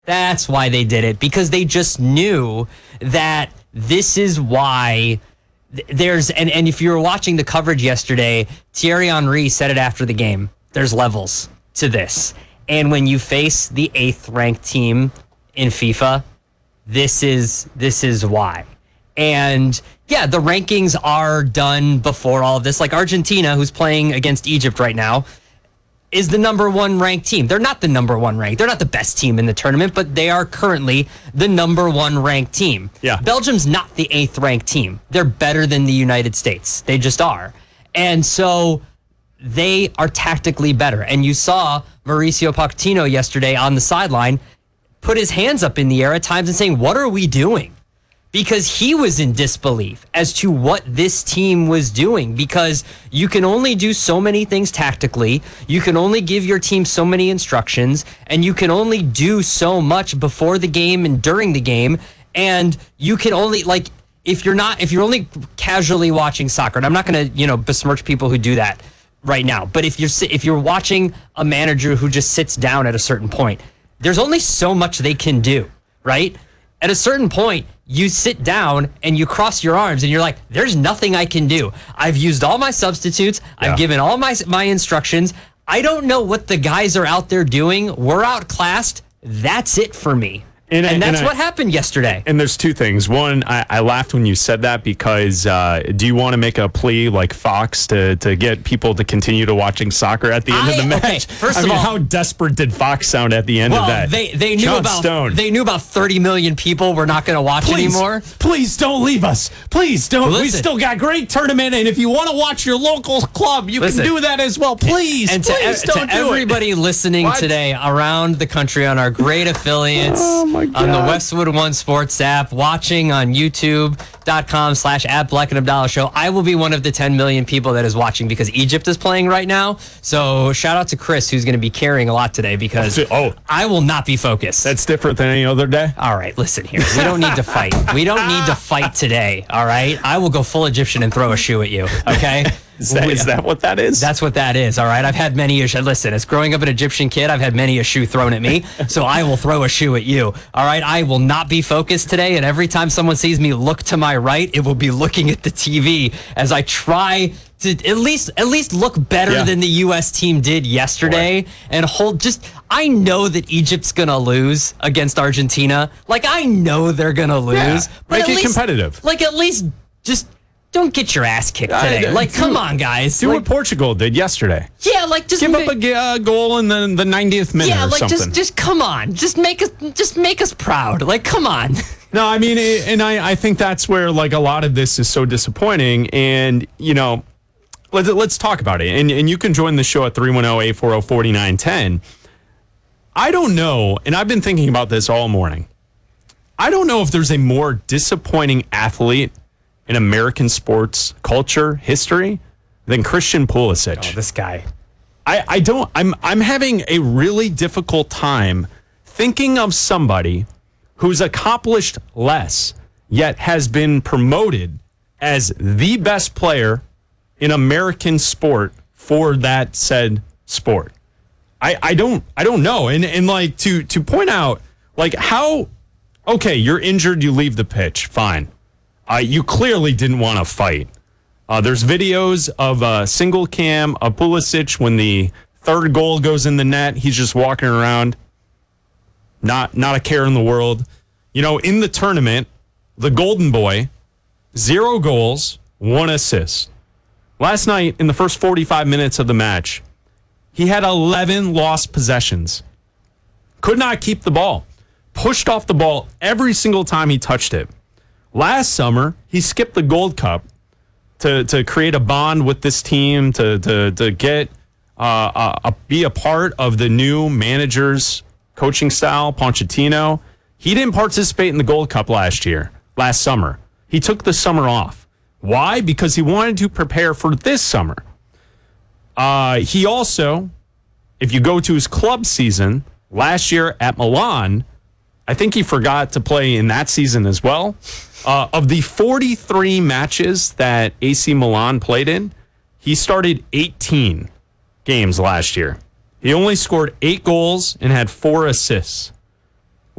That's why they did it, because they just knew that this is why there's, and if you were watching the coverage yesterday, Thierry Henry said it after the game, there's levels to this. And when you face the 8th ranked team in FIFA, this is why. And yeah, the rankings are done before all of this. Like Argentina, who's playing against Egypt right now, is the number 1 ranked team. They're not the number 1 ranked. They're not the best team in the tournament, but they are currently the number 1 ranked team. Yeah. Belgium's not the 8th ranked team. They're better than the United States. They just are. And so they are tactically better. And you saw Mauricio Pochettino yesterday on the sideline put his hands up in the air at times and saying, what are we doing? Because he was in disbelief as to what this team was doing, because you can only do so many things tactically. You can only give your team so many instructions, and you can only do so much before the game and during the game. And you can only, like, if you're only casually watching soccer, and I'm not going to, besmirch people who do that right now, but if you're watching a manager who just sits down at a certain point, there's only so much they can do, right? At a certain point, you sit down and you cross your arms and you're like, there's nothing I can do. I've used all my substitutes. I've given all my instructions. I don't know what the guys are out there doing. We're outclassed. That's it for me. And that's what happened yesterday. And there's 2 things. One, I laughed when you said that because do you want to make a plea like Fox to get people to continue to watching soccer at the end of the match? Okay, first of all, how desperate did Fox sound at the end of that? They knew about 30 million people were not going to watch anymore. Please don't leave us. Please don't. Listen. We still got great tournament, and if you want to watch your local club, you can do that as well. Please, and please don't do it. To everybody listening today around the country on our great affiliates. Oh my God. On the Westwood One Sports app, watching on youtube.com/@Black and Abdallah Show. I will be one of the 10 million people that is watching because Egypt is playing right now. So shout out to Chris, who's going to be carrying a lot today because I will not be focused. That's different than any other day. All right, listen here. We don't need to fight. We don't need to fight today, all right? I will go full Egyptian and throw a shoe at you, okay? Is that what that is? That's what that is, all right? I've had many listen, as growing up an Egyptian kid, I've had many a shoe thrown at me, so I will throw a shoe at you, all right? I will not be focused today, and every time someone sees me look to my right, it will be looking at the TV as I try to at least look better than the U.S. team did yesterday and I know that Egypt's going to lose against Argentina. Like, I know they're going to lose. Yeah. But Make it competitive. Like, at least just don't get your ass kicked today. Come on, guys. Do what Portugal did yesterday. Yeah, like just give up a goal in the 90th minute or something. Yeah, like just come on. Just make us proud. Like, come on. No, I mean, and I think that's where like a lot of this is so disappointing. And, let's talk about it. And you can join the show at 310-840-4910. I don't know, and I've been thinking about this all morning. I don't know if there's a more disappointing athlete in American sports culture history than Christian Pulisic. Oh, this guy. I'm having a really difficult time thinking of somebody who's accomplished less, yet has been promoted as the best player in American sport for that said sport. I don't know. And like to point out like how, okay, you're injured, you leave the pitch, fine. You clearly didn't want to fight. There's videos of a single cam of Pulisic when the 3rd goal goes in the net. He's just walking around, not a care in the world. In the tournament, the Golden Boy, 0 goals, 1 assist. Last night, in the first 45 minutes of the match, he had 11 lost possessions. Could not keep the ball. Pushed off the ball every single time he touched it. Last summer, he skipped the Gold Cup to create a bond with this team, to get be a part of the new manager's coaching style, Pochettino. He didn't participate in the Gold Cup last summer. He took the summer off. Why? Because he wanted to prepare for this summer. He also, if you go to his club season last year at Milan, I think he forgot to play in that season as well. Of the 43 matches that AC Milan played in, he started 18 games last year. He only scored 8 goals and had 4 assists.